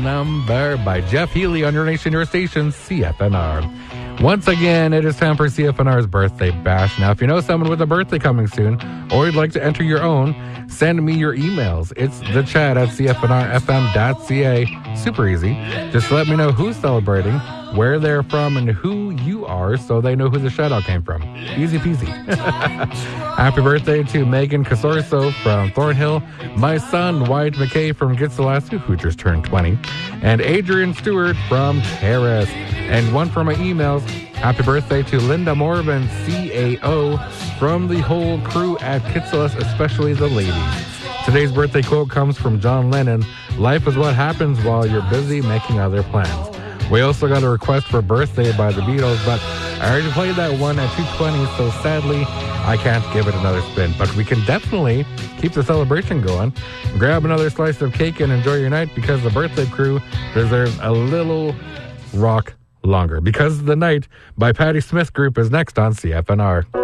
Number by Jeff Healy on your nation, your station, CFNR. Once again, it is time for CFNR's Birthday Bash. Now, if you know someone with a birthday coming soon, or you'd like to enter your own, send me your emails. It's thechat@cfnrfm.ca. Super easy. Just let me know who's celebrating, where they're from, and who you are, so they know who the shout-out came from. Easy peasy. Happy birthday to Megan Casorso from Thornhill, my son Wyatt McKay from Gitzilasu, who just turned 20, and Adrian Stewart from Terrace. And one for my emails, happy birthday to Linda Morvan, CAO, from the whole crew at Kitzilas, especially the ladies. Today's birthday quote comes from John Lennon, "Life is what happens while you're busy making other plans." We also got a request for Birthday by the Beatles, but I already played that one at 2:20, so sadly, I can't give it another spin. But we can definitely keep the celebration going. Grab another slice of cake and enjoy your night, because the birthday crew deserves a little rock longer. Because the Night by Patti Smith Group is next on CFNR.